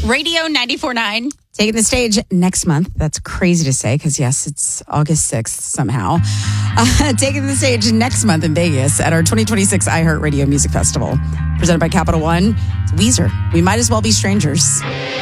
Radio 94.9. Taking the stage next month. That's crazy to say because, yes, it's August 6th somehow. Taking the stage next month in Vegas at our 2026 iHeartRadio Music Festival. Presented by Capital One. It's Weezer. We might as well be strangers.